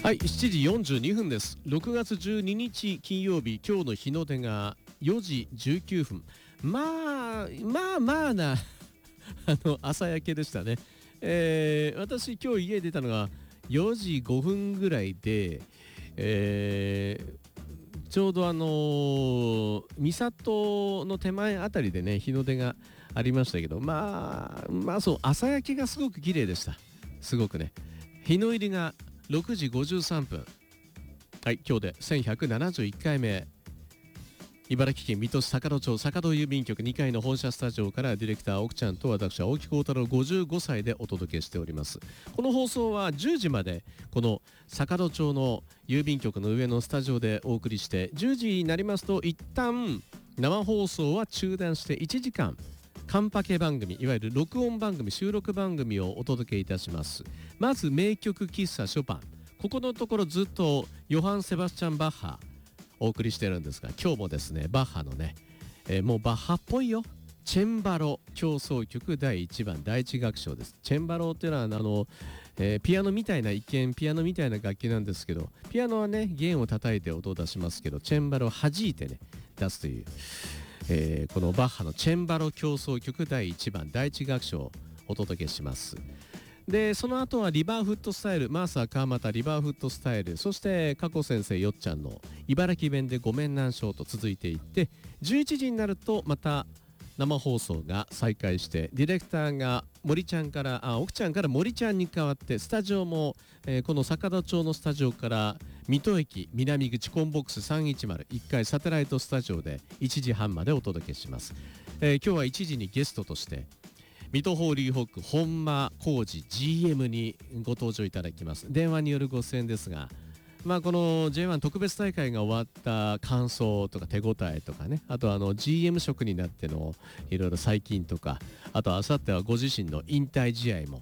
はい、7時42分です。6月12日金曜日、今日の日の出が4時19分。まあな朝焼けでしたね。私今日家出たのが4時5分ぐらいで、ちょうど三郷の手前あたりでね日の出がありましたけど、そう朝焼けがすごく綺麗でした。すごくね。日の入りが6時53分。はい、今日で1171回目。茨城県水戸市坂戸町坂戸郵便局2階の本社スタジオからディレクター奥ちゃんと私青木幸太郎55歳でお届けしております。この放送は10時までこの坂戸町の郵便局の上のスタジオでお送りして、10時になりますと一旦生放送は中断して1時間カンパケ番組、いわゆる録音番組、収録番組をお届けいたします。まず名曲喫茶ショパン、ここのところずっとヨハン・セバスチャン・バッハお送りしてるんですが、今日もですねバッハのね、もうバッハっぽいよチェンバロ協奏曲第1番第1楽章です。チェンバロっていうのはピアノみたいな、一見ピアノみたいな楽器なんですけど、ピアノはね弦を叩いて音を出しますけど、チェンバロを弾いてね出すという、このバッハのチェンバロ協奏曲第1番第1楽章をお届けします。でその後はリバーフットスタイル、マーサー川又リバーフットスタイル、そして加古先生よっちゃんの茨城弁でごめんなんしょうと続いていって、11時になるとまた生放送が再開して、ディレクターが森ちゃんから奥ちゃんから森ちゃんに代わって、スタジオも、この坂戸町のスタジオから水戸駅南口コンボックス310 1階サテライトスタジオで1時半までお届けします。今日は1時にゲストとして水戸ホーリーホック本間浩二 GM にご登場いただきます。電話によるご出演ですが、この J1 特別大会が終わった感想とか手応えとかね、あとGM 職になってのいろいろ最近とか、あとあさってはご自身の引退試合も、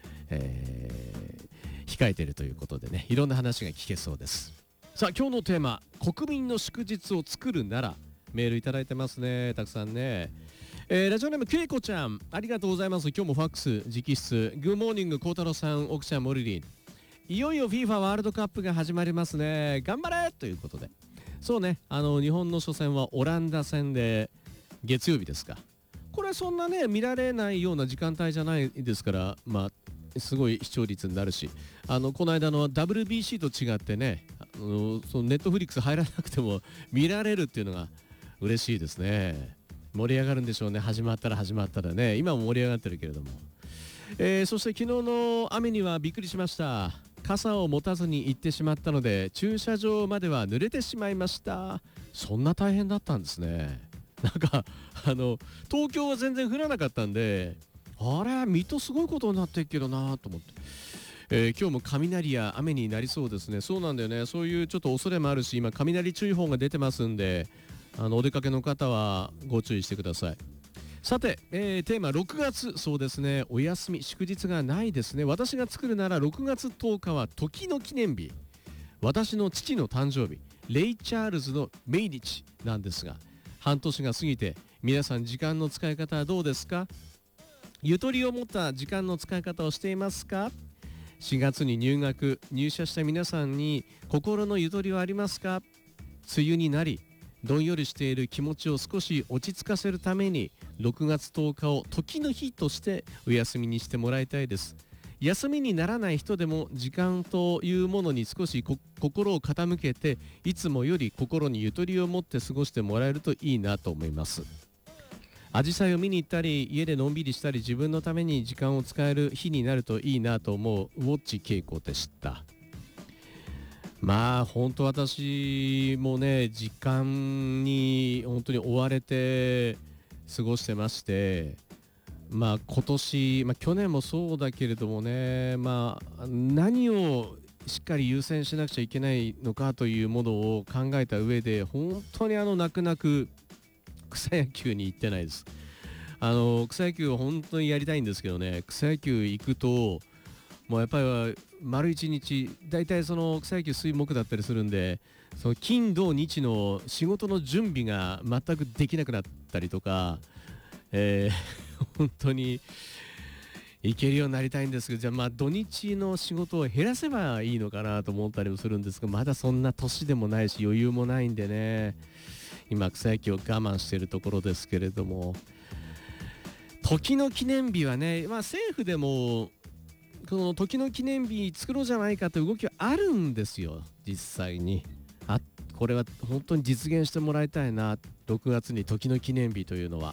控えているということでね、いろんな話が聞けそうです。さあ今日のテーマ、国民の祝日を作るなら、メールいただいてますね、たくさんね。ラジオネームけいこちゃん、ありがとうございます。今日もファックス直筆。グッモーニング孝太郎さん、奥ちゃん、モリリン、いよいよ FIFA ワールドカップが始まりますね。頑張れということで、そうね、日本の初戦はオランダ戦で月曜日ですか。これそんなね見られないような時間帯じゃないですから、すごい視聴率になるし、この間の WBC と違ってね、そのネットフリックス入らなくても見られるっていうのが嬉しいですね。盛り上がるんでしょうね。始まったらね、今も盛り上がってるけれども、そして昨日の雨にはびっくりしました。傘を持たずに行ってしまったので駐車場までは濡れてしまいました。そんな大変だったんですね。なんか東京は全然降らなかったんで、あれ水戸すごいことになってるけどなと思って、今日も雷や雨になりそうですね。そうなんだよね。そういうちょっと恐れもあるし、今雷注意報が出てますんで、お出かけの方はご注意してください。さて、テーマ6月、そうですね、お休み祝日がないですね。私が作るなら6月10日は時の記念日、私の父の誕生日、レイ・チャールズの命日なんですが、半年が過ぎて皆さん時間の使い方はどうですか？ゆとりを持った時間の使い方をしていますか？4月に入社した皆さんに心のゆとりはありますか？梅雨になりどんよりしている気持ちを少し落ち着かせるために6月10日を時の日としてお休みにしてもらいたいです。休みにならない人でも時間というものに少し心を傾けて、いつもより心にゆとりを持って過ごしてもらえるといいなと思います。紫陽花を見に行ったり家でのんびりしたり、自分のために時間を使える日になるといいなと思うウォッチ稽古でした。本当私もね時間に本当に追われて過ごしてまして、今年、去年もそうだけれどもね、何をしっかり優先しなくちゃいけないのかというものを考えた上で、本当に泣く泣く草野球に行ってないです。草野球を本当にやりたいんですけどね、草野球行くともうやっぱり丸一日、大体その草野球水木だったりするんで、その金土日の仕事の準備が全くできなくなったりとか、本当に行けるようになりたいんですけど、じゃあまあ土日の仕事を減らせばいいのかなと思ったりもするんですが、まだそんな年でもないし余裕もないんでね、今草野球を我慢しているところですけれども、時の記念日はね、まあ、政府でもこの時の記念日作ろうじゃないかという動きはあるんですよ、実際に。これは本当に実現してもらいたいな、6月に時の記念日というのは。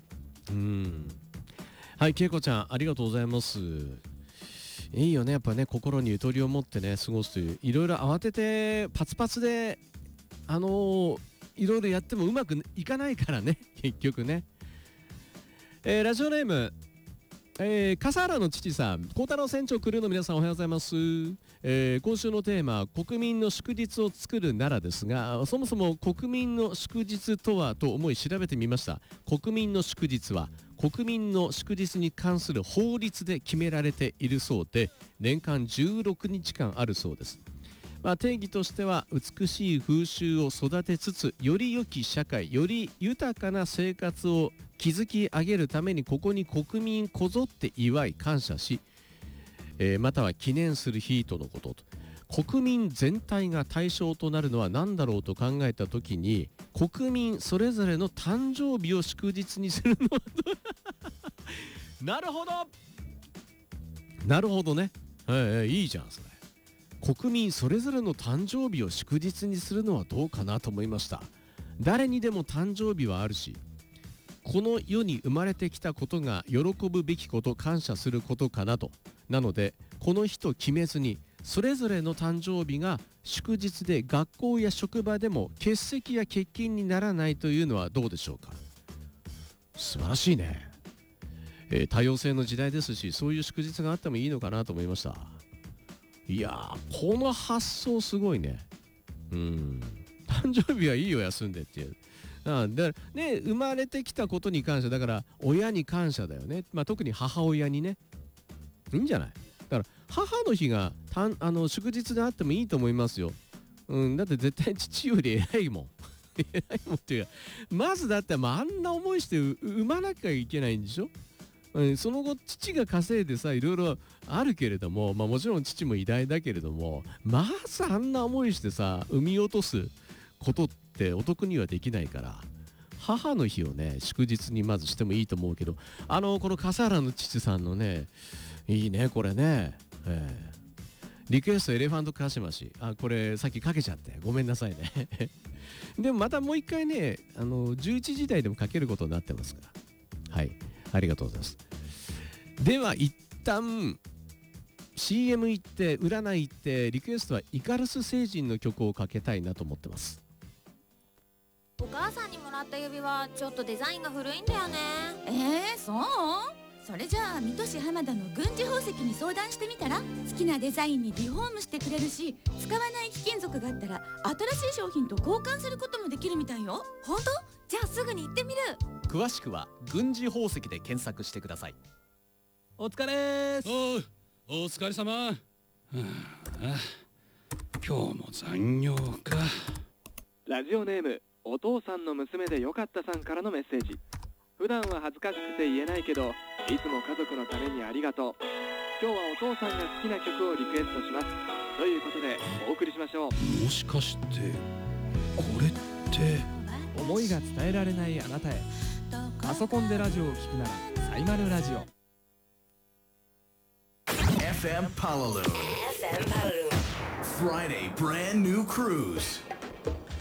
はい、けいこちゃんありがとうございます。いいよね、やっぱね、心にゆとりを持ってね過ごすという。いろいろ慌ててパツパツでいろいろやってもうまくいかないからね結局ね。ラジオネーム、笠原の父さん、孝太郎船長、クルーの皆さんおはようございます。今週のテーマ、国民の祝日を作るならですが、そもそも国民の祝日とはと思い調べてみました。国民の祝日は国民の祝日に関する法律で決められているそうで、年間16日間あるそうです。定義としては、美しい風習を育てつつより良き社会、より豊かな生活を築き上げるために、ここに国民こぞって祝い感謝し、または記念する日とのことと。国民全体が対象となるのは何だろうと考えた時に、国民それぞれの誕生日を祝日にするのはなるほどなるほどね、いいじゃんそれ。国民それぞれの誕生日を祝日にするのはどうかなと思いました。誰にでも誕生日はあるし、この世に生まれてきたことが喜ぶべきこと、感謝することかなと。なのでこの日と決めずに、それぞれの誕生日が祝日で学校や職場でも欠席や欠勤にならないというのはどうでしょうか。素晴らしいね。多様性の時代ですし、そういう祝日があってもいいのかなと思いました。いやー、この発想すごいね。誕生日はいいよ休んでっていう。でね、生まれてきたことに感謝だから、親に感謝だよね。特に母親にね、いいんじゃない。だから母の日が祝日であってもいいと思いますよ。だって絶対父より偉いもん偉いもんっていうか、まずだってあんな思いして産まなきゃいけないんでしょ。その後父が稼いでさ、いろいろあるけれども、もちろん父も偉大だけれども、まずあんな思いしてさ産み落とすことってお得にはできないから、母の日をね祝日にまずしてもいいと思うけど、この笠原の父さんのね、いいねこれね。リクエストエレファントカシマシ、これさっきかけちゃってごめんなさいねでもまたもう一回ね、11時台でもかけることになってますから。はい、ありがとうございます。では一旦 CM 行って占い行って、リクエストはイカルス星人の曲をかけたいなと思ってます。 お母さんにもらった指輪ちょっとデザインが古いんだよね。 そう？それじゃあ水戸市浜田の軍事宝石に相談してみたら？好きなデザインにリフォームしてくれるし、使わない貴金属があったら新しい商品と交換することもできるみたいよ。 本当？じゃあすぐに行ってみる。 詳しくは軍事宝石で検索してください。 お疲れーす。 お疲れ様。今日も残業か。 ラジオネーム、お父さんの娘でよかったさんからのメッセージ。普段は恥ずかしくて言えないけど、いつも家族のためにありがとう。今日はお父さんが好きな曲をリクエストします。ということでお送りしましょう。 もしかしてこれって思いが伝えられないあなたへ。パソコンでラジオを聞くならサイマルラジオ。 FM Palalo. FM Palalo. Friday brand new cruise.